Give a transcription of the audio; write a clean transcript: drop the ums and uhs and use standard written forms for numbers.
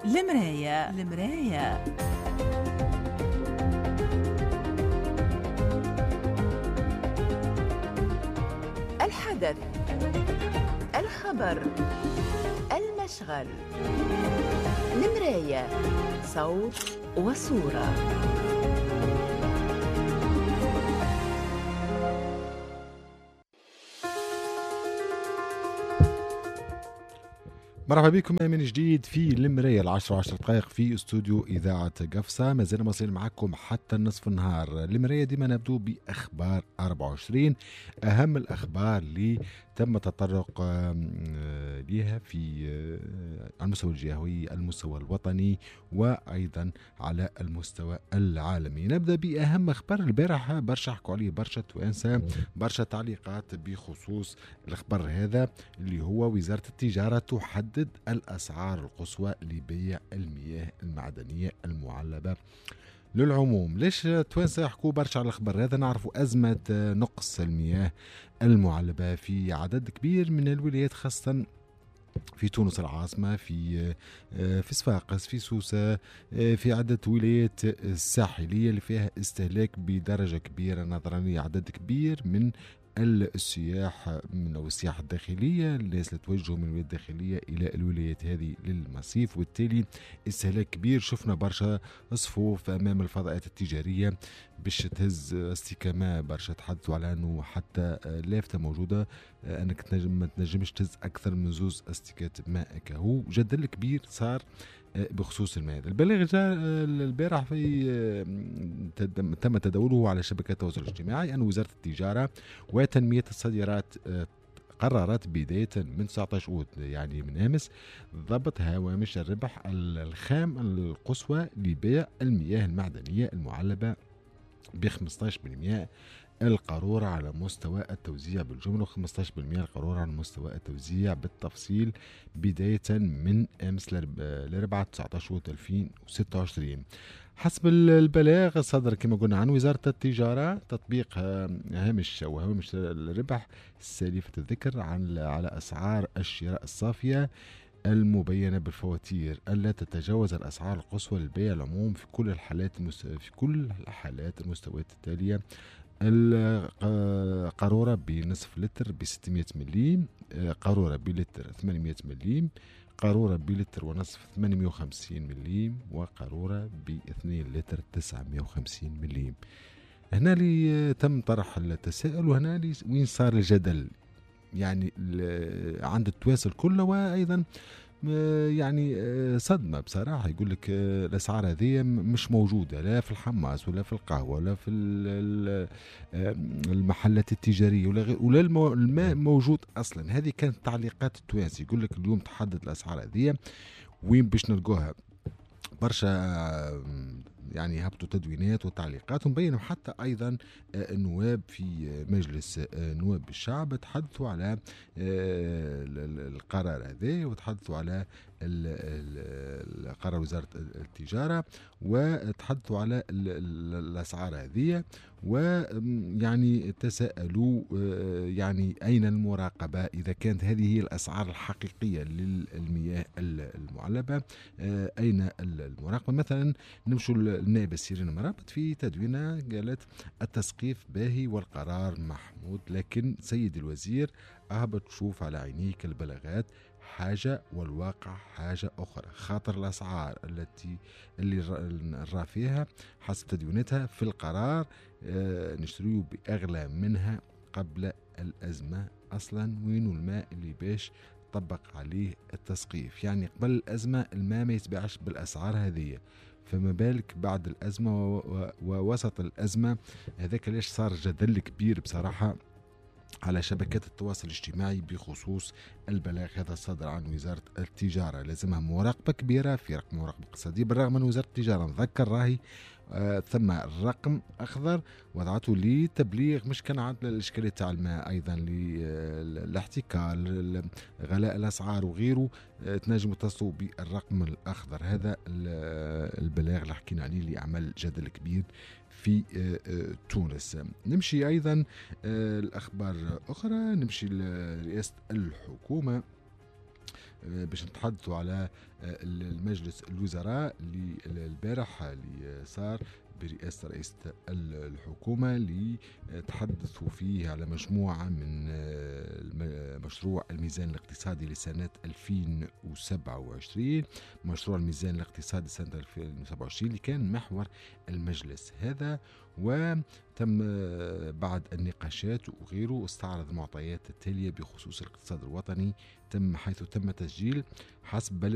المراية. الحدث، الخبر، المشغل. المراية، صوت وصورة. مرحبا بكم من جديد في المراية 10 دقائق في استوديو إذاعة قفصة. ما زلنا مصير معكم حتى نصف النهار. المراية ديما نبدو بأخبار 24، أهم الأخبار اللي تم التطرق لها في المستوى الجهوي، المستوى الوطني، وأيضا على المستوى العالمي. نبدأ بأهم أخبار البارح. برشا حكوا عليه برشا توانسة، برشا تعليقات بخصوص الأخبار هذا اللي هو وزارة التجارة تحدد الأسعار القصوى لبيع المياه المعدنية المعلبة للعموم. ليش توانسة يحكوا برشا على الخبر هذا؟ نعرفوا أزمة نقص المياه المعلبة في عدد كبير من الولايات، خاصة في تونس العاصمة، في صفاقس، في سوسة، في عدة ولايات الساحلية اللي فيها استهلاك بدرجة كبيرة نظرا لعدد كبير من السياح أو السياحة الداخلية، الناس اللي توجهوا من الولايات الداخلية إلى الولايات هذه للمصيف، وبالتالي استهلاك كبير. شفنا برشا صفوف أمام الفضاءات التجارية باش تهز استكامة. برشا تحدثوا على أنه حتى لافتة موجودة أنك ما تنجمش تهز أكثر من 2 استكات ماء. كهو جدل كبير صار بخصوص الماء. البلاغ جاء البارح تم تداوله على شبكات التواصل الاجتماعي أن وزارة التجارة وتنمية الصادرات قررت بداية من 19 أوت يعني من أمس ضبط هوامش الربح الخام القصوى لبيع المياه المعدنية المعلبة ب 15% القارورة على مستوى التوزيع بالجملة، و15% القارورة على مستوى التوزيع بالتفصيل بداية من أمس لربعة 19 2026. حسب البلاغ صدر كما قلنا عن وزارة التجارة تطبيق هامش الربح السالفة الذكر على أسعار الشراء الصافية المبينة بالفواتير ألا تتجاوز الأسعار القصوى للبيع العموم في كل الحالات المستويات التالية: القارورة بنصف لتر ب 600 مليم، قارورة بلتر 800 مليم، قارورة بلتر ونصف 850 مليم، وقارورة ب2 لتر 950 مليم. هنا اللي تم طرح التساؤل، وهنا اللي وين صار الجدل يعني عند التواصل كله، وأيضا يعني صدمة بصراحة. يقول لك الأسعار هذه مش موجودة لا في الحماس ولا في القهوة ولا في المحلات التجارية ولا الماء موجود أصلا. هذه كانت تعليقات التوانسي. يقول لك اليوم تحدد الأسعار هذه وين باش نلقوها. برشا يعني هبطوا تدوينات وتعليقات، ومبينوا حتى أيضا النواب في مجلس نواب الشعب تحدثوا على القرار هذا، وتحدثوا على قرار وزارة التجارة، وتحدثوا على الأسعار هذه، ويعني تساءلوا يعني أين المراقبة إذا كانت هذه هي الأسعار الحقيقية للمياه المعلبة؟ أين المراقبة؟ مثلا نمشوا النائبة سيرين مرابط في تدوينة قالت التسقيف باهي والقرار محمود، لكن سيد الوزير أهبط تشوف على عينيك البلاغات حاجة والواقع حاجة أخرى، خاطر الأسعار اللي نرى فيها حسب تدوينتها في القرار نشتريه بأغلى منها قبل الأزمة. أصلا وينو الماء اللي باش طبق عليه التسقيف؟ يعني قبل الأزمة الماء ما يتباعش بالأسعار هذه، فما بالك بعد الأزمة ووسط الأزمة؟ هذاك ليش صار جدل كبير بصراحة على شبكات التواصل الاجتماعي بخصوص البلاغ هذا الصادر عن وزارة التجارة. لازمها مراقبة كبيرة في رقم مراقبة اقتصادية، بالرغم من وزارة التجارة نذكر راهي ثم الرقم أخضر وضعته لتبليغ مش كان عاد الإشكالية تاع الماء، أيضا للاحتكار، غلاء الأسعار وغيره، تنجموا تصلوا بالرقم الأخضر. هذا البلاغ اللي حكينا عليه اللي عمل جدل كبير في تونس. نمشي أيضا الأخبار أخرى، نمشي لرئاسة الحكومة باش نتحدثوا على المجلس الوزراء اللي البارح اللي صار برئاسة رئيسة الحكومة، اللي تحدثوا فيه على مجموعة من مشروع الميزان الاقتصادي لسنة 2027. مشروع الميزان الاقتصادي سنة 2027 اللي كان محور المجلس هذا، وتم بعد النقاشات وغيره استعرض المعطيات التالية بخصوص الاقتصاد الوطني، حيث تم تسجيل حسب